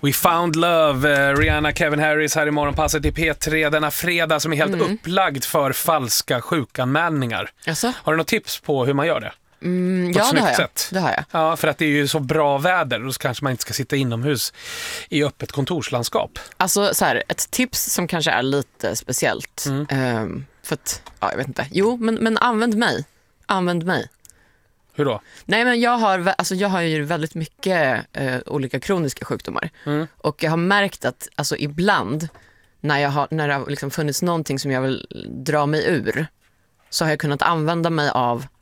We found love, Rihanna, Kevin Harris här i morgonpasset i P3 denna fredag som är helt upplagd för falska sjukanmälningar. Alltså? Har du något tips på hur man gör det? Ja, det har jag. Ja, för att det är ju så bra väder, då kanske man inte ska sitta inomhus i öppet kontorslandskap. Alltså så här, ett tips som kanske är lite speciellt. För att, ja, jag vet inte. Jo, men använd mig. Använd mig. Hur då? Nej, men jag har ju väldigt mycket olika kroniska sjukdomar. Och jag har märkt att alltså, ibland när det har liksom funnits någonting som jag vill dra mig ur, så har jag kunnat använda mig av